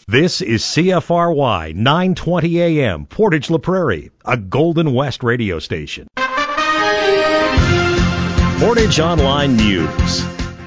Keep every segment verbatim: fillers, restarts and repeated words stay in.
This is C F R Y nine twenty A M, Portage La Prairie, a Golden West radio station. Portage Online News.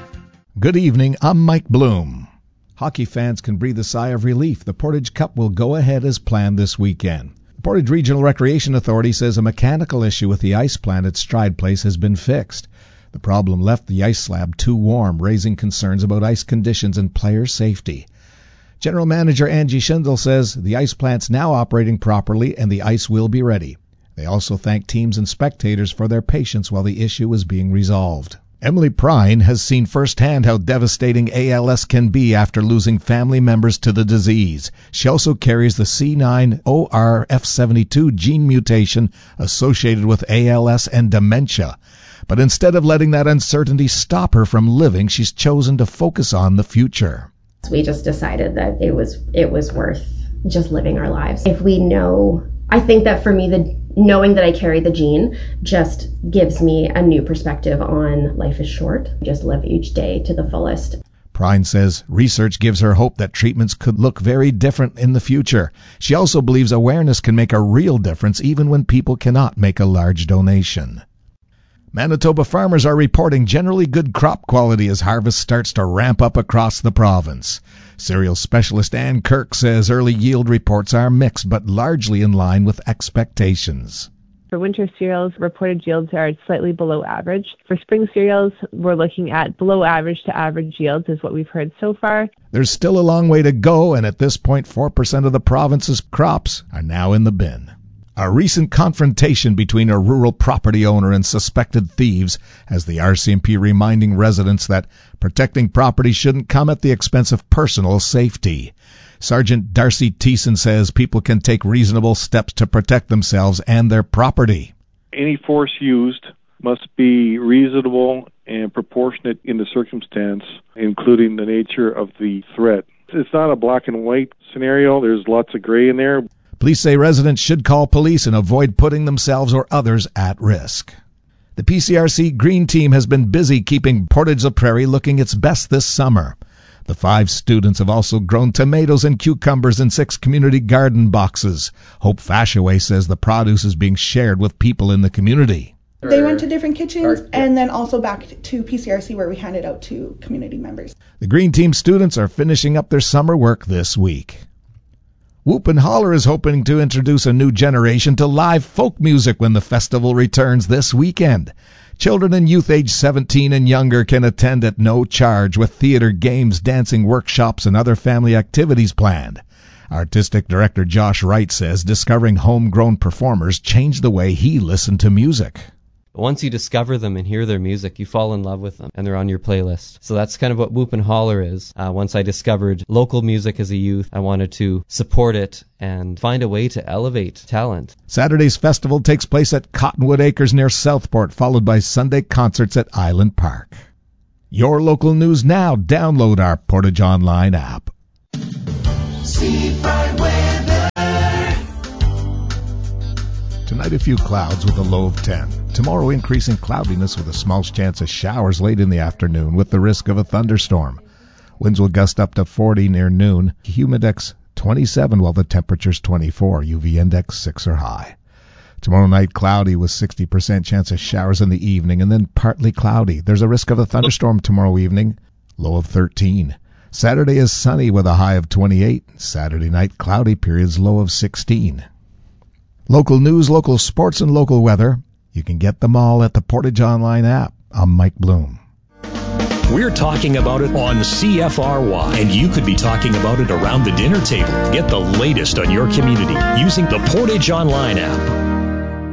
Good evening, I'm Mike Bloom. Hockey fans can breathe a sigh of relief. The Portage Cup will go ahead as planned this weekend. The Portage Regional Recreation Authority says a mechanical issue with the ice plant at Stride Place has been fixed. The problem left the ice slab too warm, raising concerns about ice conditions and player safety. General Manager Angie Schindel says the ice plant's now operating properly and the ice will be ready. They also thank teams and spectators for their patience while the issue is being resolved. Emily Prine has seen firsthand how devastating A L S can be after losing family members to the disease. She also carries the C nine O R F seventy-two gene mutation associated with A L S and dementia. But instead of letting that uncertainty stop her from living, she's chosen to focus on the future. We just decided that it was it was worth just living our lives. If we know, I think that for me, the knowing that I carry the gene just gives me a new perspective on life is short. Just live each day to the fullest. Prine says research gives her hope that treatments could look very different in the future. She also believes awareness can make a real difference even when people cannot make a large donation. Manitoba farmers are reporting generally good crop quality as harvest starts to ramp up across the province. Cereal specialist Ann Kirk says early yield reports are mixed but largely in line with expectations. For winter cereals, reported yields are slightly below average. For spring cereals, we're looking at below average to average yields is what we've heard so far. There's still a long way to go, and at this point, four percent of the province's crops are now in the bin. A recent confrontation between a rural property owner and suspected thieves has the R C M P reminding residents that protecting property shouldn't come at the expense of personal safety. Sergeant Darcy Thiessen says people can take reasonable steps to protect themselves and their property. Any force used must be reasonable and proportionate in the circumstance, including the nature of the threat. It's not a black and white scenario. There's lots of gray in there. Police say residents should call police and avoid putting themselves or others at risk. The P C R C Green Team has been busy keeping Portage La Prairie looking its best this summer. The five students have also grown tomatoes and cucumbers in six community garden boxes. Hope Fashaway says the produce is being shared with people in the community. They went to different kitchens and then also back to P C R C where we handed out to community members. The Green Team students are finishing up their summer work this week. Whoop and Holler is hoping to introduce a new generation to live folk music when the festival returns this weekend. Children and youth aged seventeen and younger can attend at no charge with theater, games, dancing workshops, and other family activities planned. Artistic director Josh Wright says discovering homegrown performers changed the way he listened to music. Once you discover them and hear their music, you fall in love with them, and they're on your playlist. So that's kind of what Whoop and Holler is. Uh, once I discovered local music as a youth, I wanted to support it and find a way to elevate talent. Saturday's festival takes place at Cottonwood Acres near Southport, followed by Sunday concerts at Island Park. Your local news now. Download our Portage Online app. Seafront weather. Tonight, a few clouds with a low of ten. Tomorrow, increasing cloudiness with a small chance of showers late in the afternoon with the risk of a thunderstorm. Winds will gust up to forty near noon. Humidex twenty-seven while the temperature's twenty-four. U V index six or high. Tomorrow night, cloudy with sixty percent chance of showers in the evening and then partly cloudy. There's a risk of a thunderstorm tomorrow evening. Low of thirteen. Saturday is sunny with a high of twenty-eight. Saturday night, cloudy periods, low of sixteen. Local news, local sports, and local weather. You can get them all at the Portage Online app. I'm Mike Bloom. We're talking about it on C F R Y, and you could be talking about it around the dinner table. Get the latest on your community using the Portage Online app.